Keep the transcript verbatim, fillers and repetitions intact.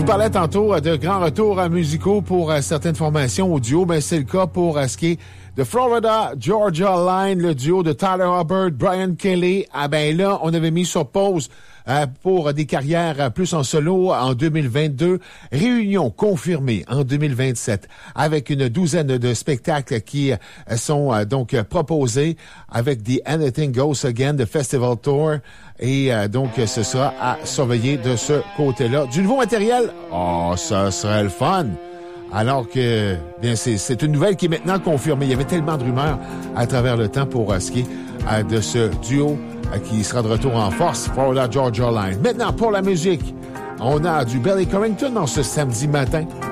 parlais tantôt de grands retours musicaux pour euh, certaines formations audio. Ben, c'est le cas pour euh, ce qui est de Florida Georgia Line, le duo de Tyler Hubbard, Brian Kelly. Ah ben là, on avait mis sur pause euh, pour des carrières euh, plus en solo en deux mille vingt-deux. Réunion confirmée en deux mille vingt-sept avec une douzaine de spectacles qui euh, sont euh, donc euh, proposés avec The Anything Goes Again, The Festival Tour. Et euh, donc, ce sera à surveiller de ce côté-là. Du nouveau matériel, oh, ça serait le fun. Alors que, bien, c'est, c'est une nouvelle qui est maintenant confirmée. Il y avait tellement de rumeurs à travers le temps pour euh, ce qui est euh, de ce duo euh, qui sera de retour en force, Florida Georgia Line. Maintenant, pour la musique, on a du Billy Currington dans ce samedi matin.